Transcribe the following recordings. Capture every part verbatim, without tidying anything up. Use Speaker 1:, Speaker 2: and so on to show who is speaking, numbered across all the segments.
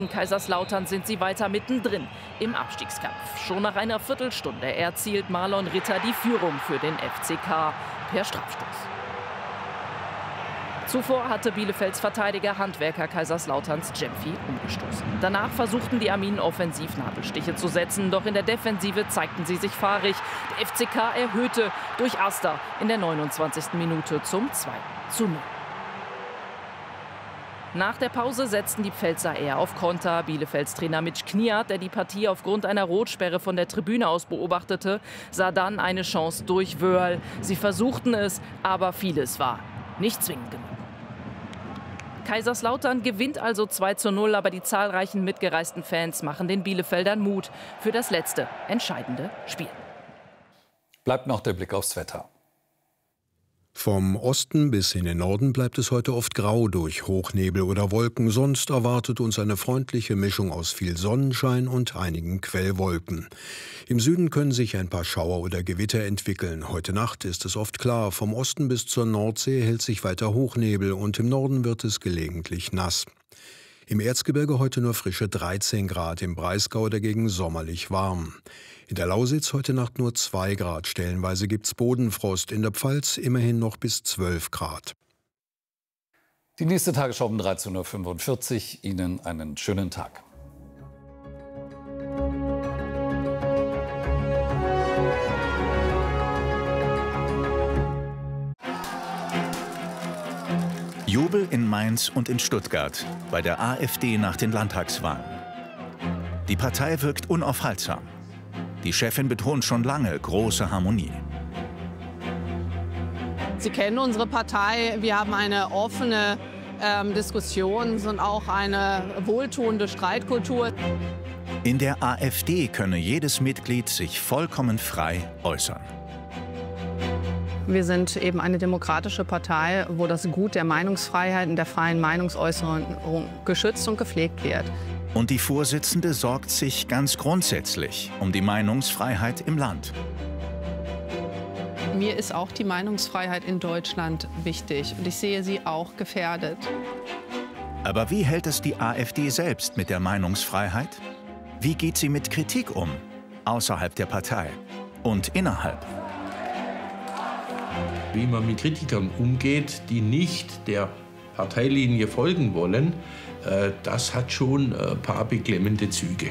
Speaker 1: In Kaiserslautern sind sie weiter mittendrin im Abstiegskampf. Schon nach einer Viertelstunde erzielt Marlon Ritter die Führung für den F C K per Strafstoß. Zuvor hatte Bielefelds Verteidiger Handwerker Kaiserslauterns Gyamfi umgestoßen. Danach versuchten die Arminen offensiv Nadelstiche zu setzen, doch in der Defensive zeigten sie sich fahrig. Der F C K erhöhte durch Asta in der neunundzwanzigsten Minute zum zwei zu null. Nach der Pause setzten die Pfälzer eher auf Konter. Bielefelds Trainer Mitch Kniat, der die Partie aufgrund einer Rotsperre von der Tribüne aus beobachtete, sah dann eine Chance durch Wörl. Sie versuchten es, aber vieles war nicht zwingend genug. Kaiserslautern gewinnt also zwei zu null, aber die zahlreichen mitgereisten Fans machen den Bielefeldern Mut für das letzte entscheidende Spiel.
Speaker 2: Bleibt noch der Blick aufs Wetter.
Speaker 3: Vom Osten bis in den Norden bleibt es heute oft grau durch Hochnebel oder Wolken. Sonst erwartet uns eine freundliche Mischung aus viel Sonnenschein und einigen Quellwolken. Im Süden können sich ein paar Schauer oder Gewitter entwickeln. Heute Nacht ist es oft klar. Vom Osten bis zur Nordsee hält sich weiter Hochnebel und im Norden wird es gelegentlich nass. Im Erzgebirge heute nur frische dreizehn Grad, im Breisgau dagegen sommerlich warm. In der Lausitz heute Nacht nur zwei Grad, stellenweise gibt's Bodenfrost, in der Pfalz immerhin noch bis zwölf Grad.
Speaker 2: Die nächste Tagesschau um dreizehn Uhr fünfundvierzig. Ihnen einen schönen Tag.
Speaker 4: Jubel in Mainz und in Stuttgart bei der AfD nach den Landtagswahlen. Die Partei wirkt unaufhaltsam. Die Chefin betont schon lange große Harmonie.
Speaker 5: Sie kennen unsere Partei. Wir haben eine offene ähm, Diskussion und auch eine wohltuende Streitkultur.
Speaker 4: In der AfD könne jedes Mitglied sich vollkommen frei äußern.
Speaker 5: Wir sind eben eine demokratische Partei, wo das Gut der Meinungsfreiheit und der freien Meinungsäußerung geschützt und gepflegt wird.
Speaker 4: Und die Vorsitzende sorgt sich ganz grundsätzlich um die Meinungsfreiheit im Land.
Speaker 6: Mir ist auch die Meinungsfreiheit in Deutschland wichtig und ich sehe sie auch gefährdet.
Speaker 4: Aber wie hält es die AfD selbst mit der Meinungsfreiheit? Wie geht sie mit Kritik um, außerhalb der Partei und innerhalb?
Speaker 7: Wie man mit Kritikern umgeht, die nicht der Parteilinie folgen wollen, das hat schon ein paar beklemmende Züge.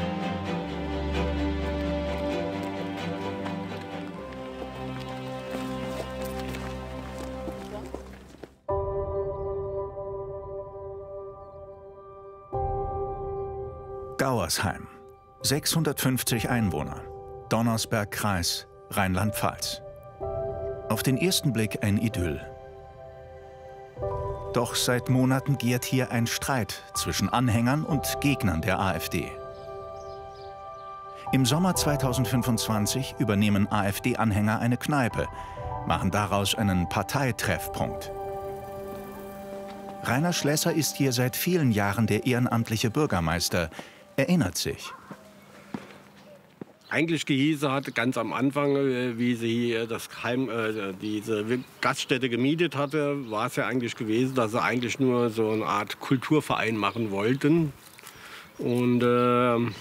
Speaker 4: Gauersheim, sechshundertfünfzig Einwohner, Donnersberg-Kreis, Rheinland-Pfalz. Auf den ersten Blick ein Idyll. Doch seit Monaten gärt hier ein Streit zwischen Anhängern und Gegnern der AfD. Im Sommer zweitausendfünfundzwanzig übernehmen AfD-Anhänger eine Kneipe, machen daraus einen Parteitreffpunkt. Rainer Schlesser ist hier seit vielen Jahren der ehrenamtliche Bürgermeister, erinnert sich.
Speaker 8: Eigentlich gehießen hat, ganz am Anfang, wie sie hier das Heim, äh, diese Gaststätte gemietet hatte, war es ja eigentlich gewesen, dass sie eigentlich nur so eine Art Kulturverein machen wollten. Und äh,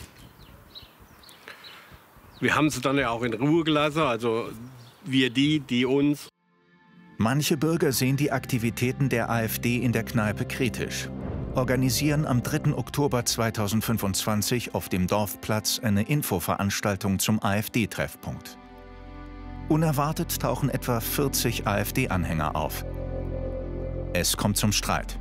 Speaker 8: wir haben sie dann ja auch in Ruhe gelassen, also wir die, die uns.
Speaker 4: Manche Bürger sehen die Aktivitäten der AfD in der Kneipe kritisch, organisieren am dritten Oktober zweitausendfünfundzwanzig auf dem Dorfplatz eine Infoveranstaltung zum AfD-Treffpunkt. Unerwartet tauchen etwa vierzig AfD-Anhänger auf. Es kommt zum Streit.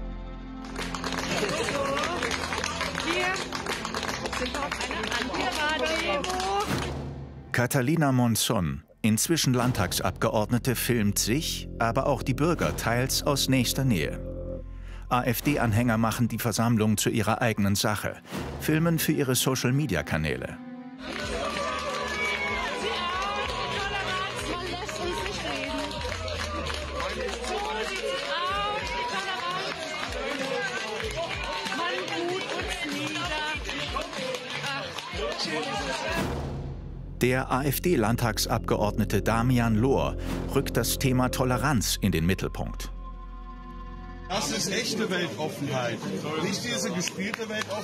Speaker 4: Catalina Monzon, inzwischen Landtagsabgeordnete, filmt sich, aber auch die Bürger teils aus nächster Nähe. AfD-Anhänger machen die Versammlung zu ihrer eigenen Sache, filmen für ihre Social-Media-Kanäle. Der AfD-Landtagsabgeordnete Damian Lohr rückt das Thema Toleranz in den Mittelpunkt.
Speaker 9: Das ist echte Weltoffenheit, nicht diese gespielte Weltoffenheit.